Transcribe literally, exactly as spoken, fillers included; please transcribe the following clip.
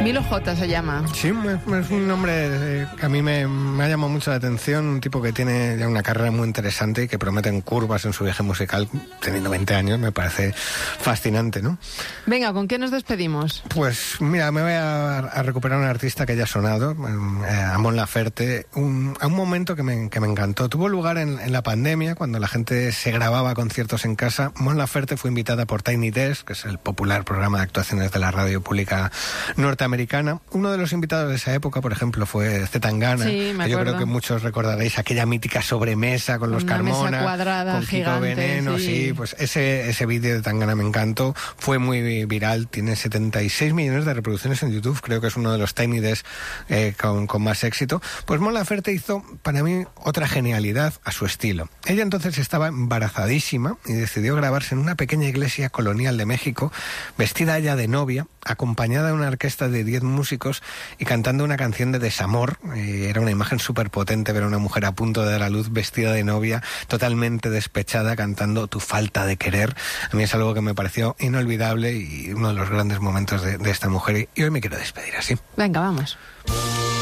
Milo J se llama. Sí, es un nombre que a mí me, me ha llamado mucho la atención, un tipo que tiene ya una carrera muy interesante y que promete en curvas en su viaje musical, teniendo veinte años, me parece fascinante, ¿no? Venga, ¿con qué nos despedimos? Pues mira, me voy a, a recuperar a un artista que ya ha sonado, a Mon Laferte, un, a un momento que me, que me encantó. Tuvo lugar en, en la pandemia, cuando la gente se grababa conciertos en casa. Mon Laferte fue invitada por Tiny Desk, que es el popular programa de actuaciones de la radio pública norteamericana. Uno de los invitados de esa época, por ejemplo, fue Zetangana. Sí, me que yo acuerdo. creo que muchos recordaréis aquella mítica sobremesa con los Una Carmona, mesa cuadrada, con Kiko gigante, Veneno, sí. sí, pues ese, ese vídeo de Tangana me encantó, fue muy viral, tiene setenta y seis millones de reproducciones en YouTube, creo que es uno de los Tiny Desk eh, con, con más éxito. Pues Mon Laferte hizo, para mí, otra genialidad a su estilo. Ella entonces estaba embarazadísima y decidió grabarse en una pequeña iglesia colonial de México, vestida ella de novia, acompañada de una orquesta de diez músicos y cantando una canción de desamor. Eh, era una imagen súper potente ver a una mujer a punto de dar a luz, vestida de novia, totalmente despechada, cantando Tu falta de querer. A mí es algo que me pareció inolvidable y uno de los grandes momentos de, de esta mujer. Y hoy me quiero despedir así. Venga, vamos.